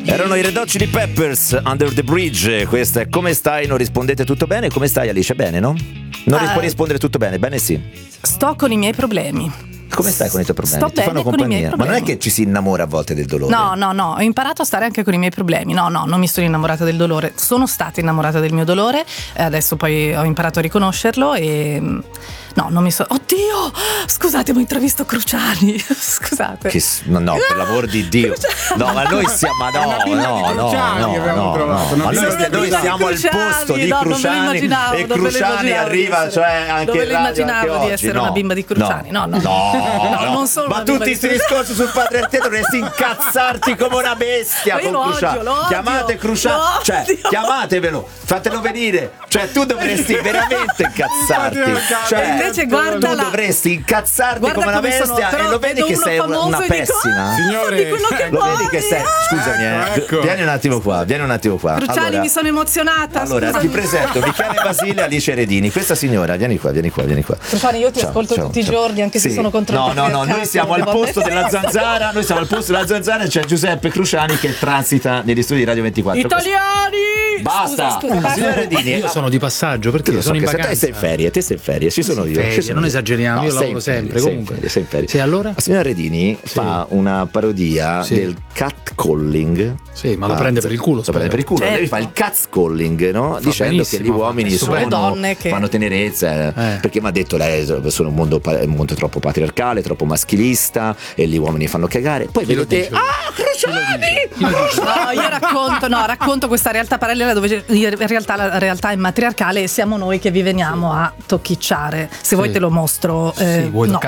Erano i Red Hot Chili Peppers, Under the Bridge. Questa è Come stai? Non rispondete tutto bene? Come stai, Alice? Bene, no? Non puoi rispondere tutto bene? Bene, sì. Sto con i miei problemi. Come stai con i tuoi problemi? Sto Ti bene fanno con i miei compagnia? Ma problemi. non è che ci si innamora a volte del dolore? No, ho imparato a stare anche con i miei problemi. No, non mi sono innamorata del dolore. Sono stata innamorata del mio dolore, adesso poi ho imparato a riconoscerlo e no, non mi sono. Oddio! Scusate, ho intravisto Cruciani. Scusate. No, per l'amor di Dio. No, ma noi siamo. Ma noi siamo al posto di Cruciani e Cruciani arriva, cioè anche dove immaginavo di essere una bimba di Cruciani. No, non sono. Ma tutti questi discorsi sul patriarcato dovresti incazzarti come una bestia con Cruciani. Chiamate Cruciani, cioè chiamatevelo, fatelo venire. Cioè tu dovresti veramente incazzarti. Cioè invece guarda tu dovresti incazzarti come una bestia e lo vedi che sei una pessima. Signore, lo vedi che sei. Scusami, vieni un attimo qua. Cruciani, allora, mi sono emozionata. Allora, scusami. ti presento Michele Basile e Alice Redini. Questa signora, vieni qua. Cruciani, io ti ascolto tutti i giorni, anche se sono contro il No, noi siamo al posto della zanzara. Noi siamo al posto della zanzara e c'è Giuseppe Cruciani che transita negli studi di Radio 24. Italiani! Basta. Signora Redini, io sono di passaggio perché io sono in vacanza. Te sei in ferie, ci sono io. Non esageriamo, io lavoro sempre. Comunque, sei in ferie. Sì, allora? La signora Redini fa una parodia del catcalling. Sì, ma lo prende per il culo. Lo prende per il culo. Certo. Lei fa il catcalling, no? Dicendo che gli uomini sono donne che fanno tenerezza. Perché mi ha detto lei sono un mondo troppo patriarcale, troppo maschilista e gli uomini fanno cagare. Poi vedete Cruciani! No, io racconto questa realtà parallela dove in realtà la realtà è matriarcale e siamo noi che vi veniamo a tocchicciare. Se vuoi te lo mostro. Vuoi no.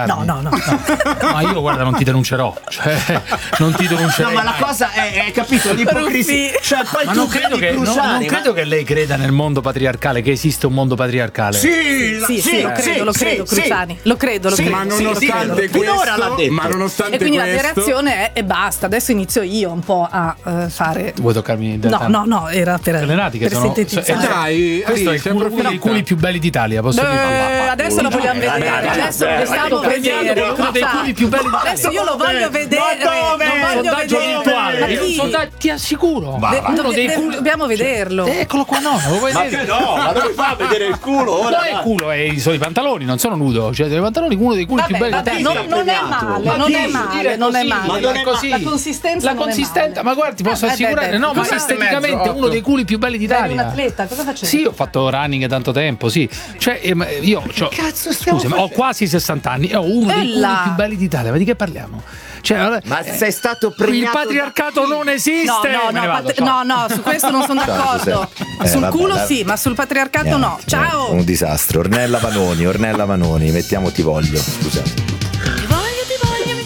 Ma io guarda non ti denuncerò. Cioè, non ti denuncerò. No, ma la cosa è capito l'ipocrisia. Cioè, poi ma non credo che lei creda nel mondo patriarcale, che esiste un mondo patriarcale. Sì, lo credo, Cruciani. Lo credo. Ma nonostante questo, e quindi la mia reazione è basta. Adesso inizio io un po' a fare. Vuoi toccarmi? No, era per sintetizzare. Dai, questo è uno dei culi più belli d'Italia, posso dire. Adesso lo vogliamo vedere. Adesso lo stiamo vedere. Uno dei culi più belli d'Italia. Adesso io lo voglio vedere. Sondaggio virtuale. Ti assicuro. Dobbiamo vederlo. Eccolo qua, no. Lo vuoi vedere? Ma dove fa a vedere il culo ora? No, è il culo, sono i pantaloni, non sono nudo. Cioè, dei pantaloni, uno dei culi più belli d'Italia. Non è male. Così. La consistenza non è male. Ma guarda, ti posso assicurare, no, ma esteticamente uno dei culi più belli d'Italia. Sei un atleta, cosa facevi? Sì, ho fatto running tanto tempo, sì. Cioè, io ho quasi 60 anni e ho uno dei culi più belli d'Italia. Ma di che parliamo? Cioè, ma sei stato premiato. Il patriarcato non esiste. No, su questo non sono d'accordo. Sul culo sì, ma sul patriarcato no. Ciao. Un disastro. Ornella Vanoni, mettiamo Ti voglio. Scusate.